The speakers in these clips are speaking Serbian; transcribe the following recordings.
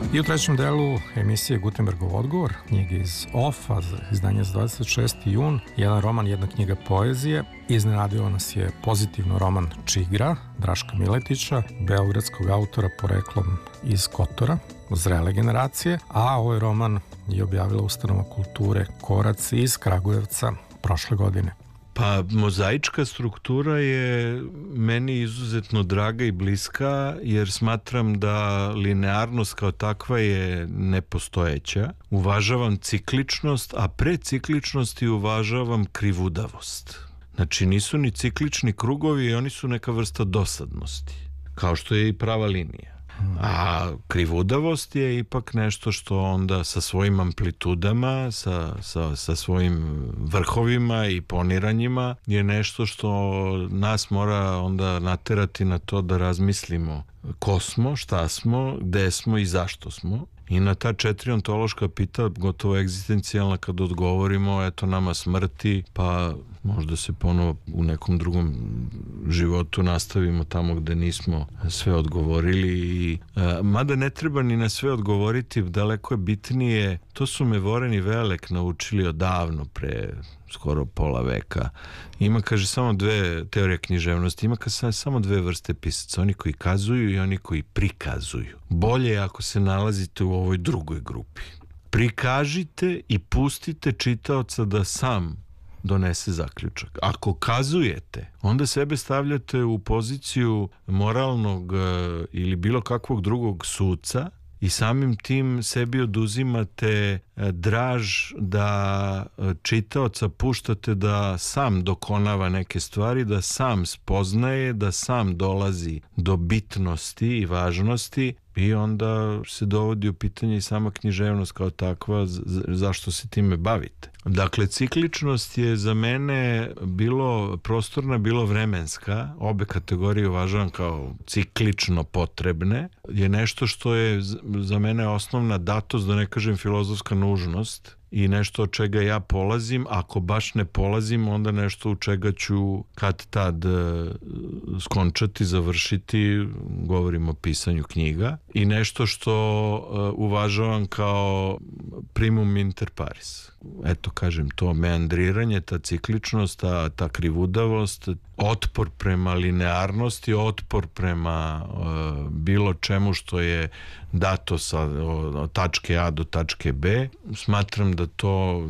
I u trećem delu emisije Gutenbergov odgovor, knjige iz OFA, izdanje za 26. jun, jedan roman, jedna knjiga poezije. Iznenadilo nas je pozitivno roman Čigra, Draška Miletića, beogradskog autora poreklom iz Kotora, zrele generacije, a ovaj roman je objavila Ustanova kulture Koraci iz Kragujevca prošle godine. Pa mozaička struktura je meni izuzetno draga i bliska, jer smatram da linearnost kao takva je nepostojeća. Uvažavam cikličnost, a pre cikličnosti uvažavam krivudavost. Znači nisu ni ciklični krugovi, oni su neka vrsta dosadnosti, kao što je i prava linija. A krivudavost je ipak nešto što onda sa svojim amplitudama, sa svojim vrhovima i poniranjima je nešto što nas mora onda naterati na to da razmislimo ko smo, šta smo, gde smo i zašto smo. I na ta 4 ontološka pita, gotovo egzistencijalna, kad odgovorimo, eto nama smrti, pa možda se ponovo u nekom drugom životu nastavimo tamo gde nismo sve odgovorili. Mada ne treba ni na sve odgovoriti, daleko je bitnije, to su me Voren i Velek naučili odavno, pre skoro pola veka. Ima, kaže, samo dve teorije književnosti, ima samo dve vrste pisaca, oni koji kazuju i oni koji prikazuju. Bolje je ako se nalazite u ovoj drugoj grupi. Prikažite i pustite čitaoca da sam donese zaključak. Ako kazujete, onda sebe stavljate u poziciju moralnog ili bilo kakvog drugog suca i samim tim sebi oduzimate draž da čitaoca puštate da sam dokonava neke stvari, da sam spoznaje, da sam dolazi do bitnosti i važnosti, i onda se dovodi u pitanje i sama književnost kao takva, zašto se time bavite. Dakle, cikličnost je za mene bilo prostorna, bilo vremenska, obe kategorije uvažavam kao ciklično potrebne, je nešto što je za mene osnovna datost, da ne kažem filozofska nužnost, i nešto od čega ja polazim. Ako baš ne polazim, onda nešto u čega ću kad tad skončati, završiti, govorim o pisanju knjiga, i nešto što uvažavam kao primum inter pares. Eto, kažem, to meandriranje, ta cikličnost, ta krivudavost, otpor prema linearnosti, otpor prema bilo čemu što je dato od tačke A do tačke B. Smatram da to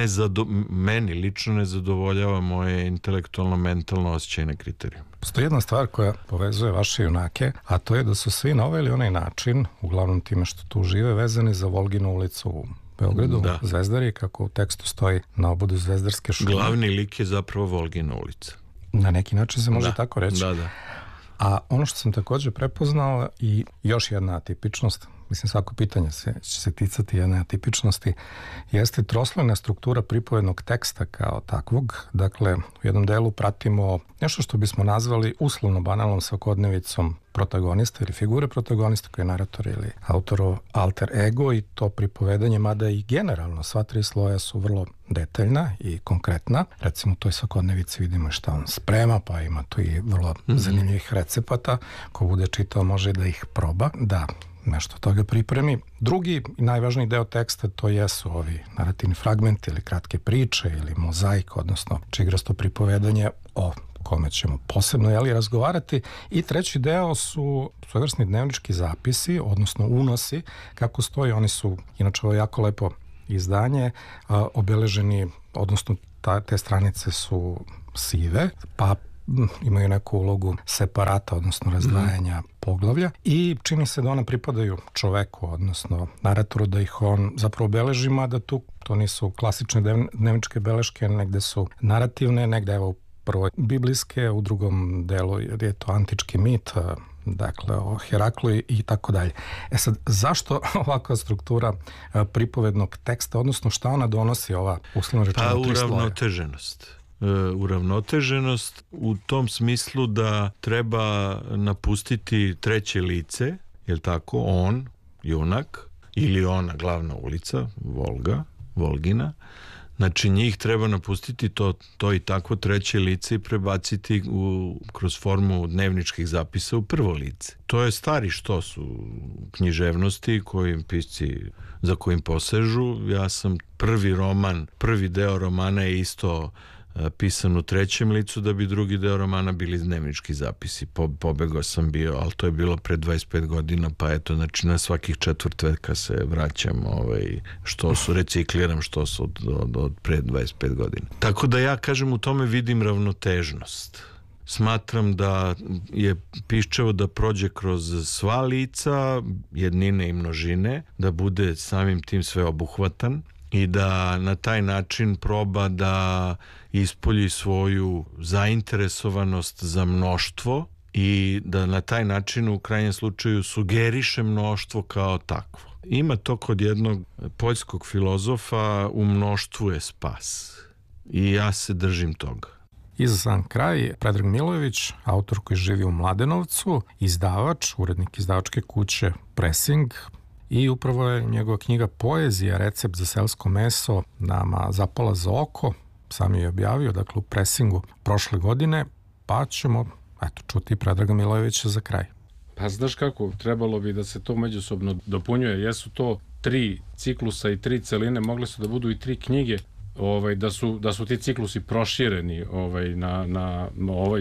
meni lično ne zadovoljava moje intelektualno, mentalno osjećajne kriterijume. Postoji jedna stvar koja povezuje vaše junake, a to je da su svi na ovaj ili onaj način, uglavnom time što tu žive, vezani za Volginu ulicu u Beogradu, da. Zvezdari, kako u tekstu stoji na obodu Zvezdarske šume. Glavni lik je zapravo Volgina ulica. Na neki način se može tako reći. Da. A ono što sam također prepoznao i još jedna atipičnost, mislim svako pitanje će se ticati jedne atipičnosti, jeste troslojna struktura pripovednog teksta kao takvog. Dakle, u jednom delu pratimo nešto što bismo nazvali uslovno banalnom svakodnevicom protagonista ili figure protagonista koji je narator ili autorov alter ego, i to pripovedanje, mada i generalno sva 3 sloja su vrlo detaljna i konkretna. Recimo u toj svakodnevici vidimo šta on sprema, pa ima tu i vrlo zanimljivih recepata. Ko bude čitao može da ih proba, da nešto toga pripremi. Drugi i najvažniji deo teksta to jesu ovi narativni fragmenti ili kratke priče ili mozaik, odnosno čigrasto pripovedanje o kome ćemo posebno razgovarati. I treći deo su svojevrsni dnevnički zapisi, odnosno unosi, kako stoji. Oni su, inače ovo jako lepo izdanje, obeleženi, odnosno te stranice su sive, pa imaju neku ulogu separata, odnosno razdvajanja poglavlja, i čini se da ona pripadaju čoveku, odnosno naratoru, da ih on zapravo obeleži, mada to nisu klasične dnevničke beleške, negde su narativne, negde evo prvo biblijske, u drugom delu je to antički mit, dakle o Heraklu i tako dalje. Sad, zašto ovakva struktura pripovednog teksta, odnosno šta ona donosi, ova uslovno rečeno 3 sloja? Uravnoteženost u tom smislu da treba napustiti treće lice, jel tako, on, junak, ili ona, glavna ulica, Volgina, Znači njih treba napustiti to i takvo treće lice i prebaciti kroz formu dnevničkih zapisa u prvo lice. To je stari što su književnosti kojim pisci za kojim posežu. Ja sam prvi deo romana je isto pisan u trećem licu, da bi drugi deo romana bili dnevnički zapisi. Pobegao sam bio, ali to je bilo pre 25 godina, pa eto, znači na svakih četvrt veka se vraćam, što su recikliram, što su od pre 25 godina. Tako da ja, kažem, u tome vidim ravnotežnost. Smatram da je Piščevo da prođe kroz sva lica, jednine i množine, da bude samim tim sveobuhvatan i da na taj način proba da ispolji svoju zainteresovanost za mnoštvo i da na taj način u krajnjem slučaju sugeriše mnoštvo kao takvo. Ima to kod jednog poljskog filozofa, u mnoštvu je spas. I ja se držim toga. I za sam kraj, Predrag Milojević, autor koji živi u Mladenovcu, izdavač, urednik izdavačke kuće Pressing, i upravo je njegova knjiga Poezija, recept za selsko meso nama zapala za oko, sam je objavio, dakle u Pressingu prošle godine, pa ćemo čuti Predraga Milojevića za kraj. Pa znaš kako, trebalo bi da se to međusobno dopunjuje, jesu to 3 ciklusa i 3 celine, mogle su da budu i 3 knjige, da su ti ciklusi prošireni na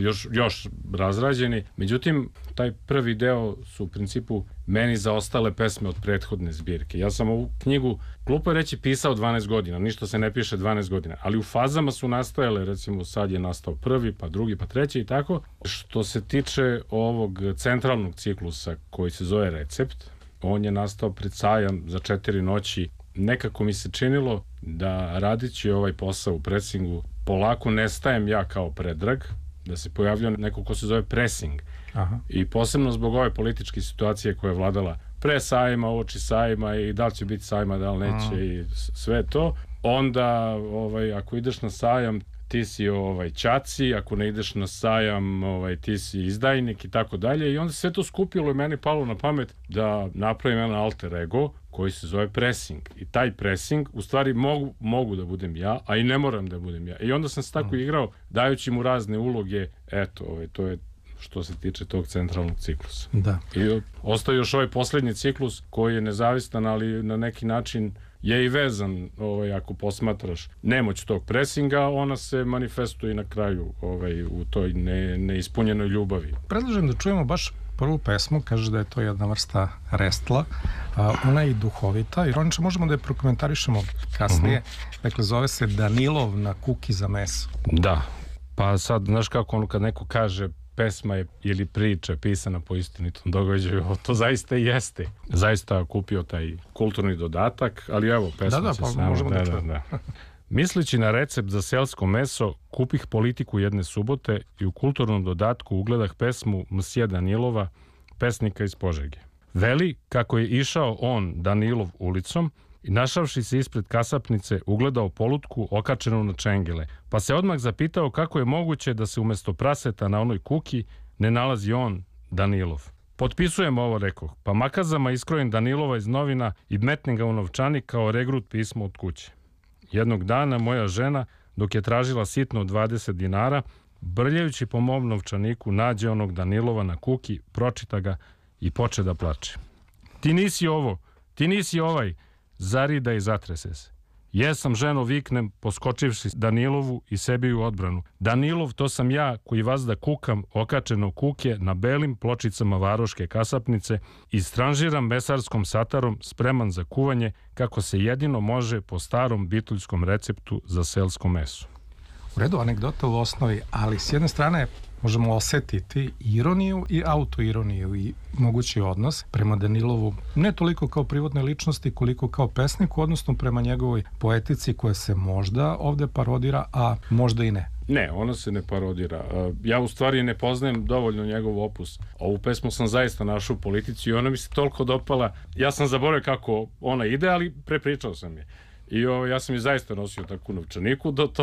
još razrađeni. Međutim, taj prvi deo su u principu meni zaostale pesme od prethodne zbirke. Ja sam ovu knjigu, glupo je reći, pisao 12 godina, ništa se ne piše 12 godina, ali u fazama su nastajale, recimo sad je nastao prvi, pa drugi, pa treći i tako. Što se tiče ovog centralnog ciklusa koji se zove Recept, on je nastao pred sajam za 4 noći. Nekako mi se činilo da radići ovaj posao u Pressingu polako nestajem ja kao Predrag, da se pojavljao neko ko se zove Pressing. Aha. I posebno zbog ove političke situacije koja je vladala pre sajma, uoči sajma i da li će biti sajma, da li neće i sve to. Onda ako ideš na sajam ti si ćaci, ako ne ideš na sajam ti si izdajnik i tako dalje, i onda sve to skupilo i meni palo na pamet da napravim jedan alter ego koji se zove Pressing, i taj Pressing u stvari mogu da budem ja, a i ne moram da budem ja, i onda sam se tako igrao dajući mu razne uloge. Eto, to je što se tiče tog centralnog ciklusa. Da. I ostaje još ovaj poslednji ciklus koji je nezavistan, ali na neki način je i vezan, ako posmatraš nemoć tog Pressinga, ona se manifestuje na kraju u toj neispunjenoj ljubavi. Predlažem da čujemo baš prvu pesmu, kaže da je to jedna vrsta restla, ona je i duhovita, ironično možemo da je prokomentarišemo kasnije, dakle zove se Danilov na kuki za meso. Da, pa sad, znaš kako kad neko kaže pesma je ili priča pisana po istinitom događaju, to zaista i jeste. Zaista kupio taj kulturni dodatak, ali evo, pesma će samo... Možemo da čujemo. Misleći na recept za selsko meso, kupih Politiku jedne subote i u kulturnom dodatku ugledah pesmu Msje Danilova, pesnika iz Požege. Veli kako je išao on, Danilov, ulicom i našavši se ispred kasapnice ugledao polutku okačenu na čengele, pa se odmah zapitao kako je moguće da se umesto praseta na onoj kuki ne nalazi on, Danilov. Potpisujem ovo, rekoh, pa makazama iskrojem Danilova iz novina i metnem ga u novčanik kao regrut pismo od kuće. Jednog dana moja žena, dok je tražila sitno 20 dinara, brljajući po mom novčaniku, nađe onog Danilova na kuki, pročita ga i poče da plače. Ti nisi ovo, ti nisi ovaj, zarida i zatrese se. Jesam, ženo, viknem, poskočivši Danilovu i sebi u odbranu. Danilov, to sam ja koji vas da kukam okačeno kuke na belim pločicama varoške kasapnice i stranžiram mesarskom satarom spreman za kuvanje kako se jedino može po starom bituljskom receptu za selsko meso. U redu, anegdota u osnovi, ali s jedne strane možemo osetiti ironiju i autoironiju i mogući odnos prema Danilovu, ne toliko kao privatnoj ličnosti koliko kao pesniku, odnosno prema njegovoj poetici koja se možda ovde parodira, a možda i ne. Ne, ona se ne parodira. Ja u stvari ne poznajem dovoljno njegov opus. Ovu pesmu sam zaista našao u Politici i ona mi se toliko dopala. Ja sam zaboravio kako ona ide, ali prepričao sam je. I ja sam je zaista nosio tako u novčaniku do